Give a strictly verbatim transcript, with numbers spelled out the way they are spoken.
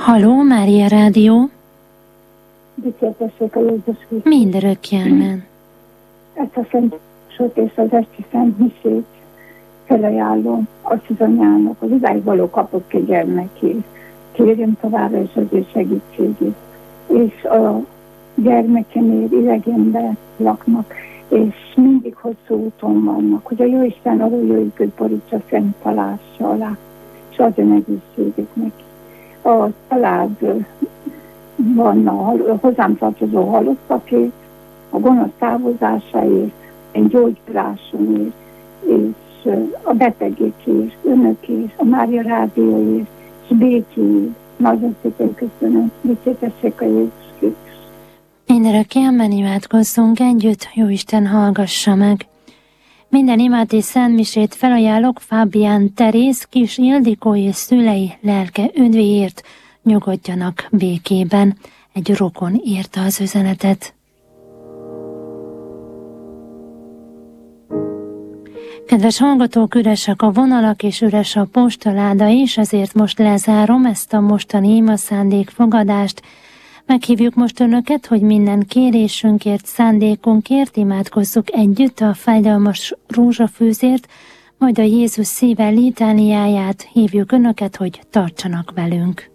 Halló, Mária Rádió. Dicsértessék a Jézus Krisztus. Mindörökkjelmen. Ezt a szent sort és az esti szent misét felajánlom asszonyának, az idáig való kapott ki gyermekét. Kérjem továbbra is az ő segítségét. És a gyermekenél idegenben laknak, és mindig hosszú úton vannak, hogy a Jóisten alul jöjjük borítsa szent talássa alá, és adjon egészséget neki. A családban a hozzám tartozó halottakért, a gonosz távozásáért, egy gyógyulásomért, és a betegekért, önökért, a Mária Rádióért, és békéért. Nagyon szépen köszönöm, dicsértessék a Jézus Krisztus. Mindörökkjelmen imádkozzunk együtt, Jóisten hallgassa meg. Minden imát és szentmisét felajánlok Fábián Teréz, Kis Ildikó és szülei lelke üdvéért, nyugodjanak békében. Egy rokon írta az üzenetet. Kedves hallgatók, üresek a vonalak és üres a postaláda is, ezért most lezárom ezt a mostani imaszándék fogadást. Meghívjuk most önöket, hogy minden kérésünkért, szándékunkért imádkozzuk együtt a fájdalmas rózsafűzért, majd a Jézus szíve litániáját hívjuk önöket, hogy tartsanak velünk.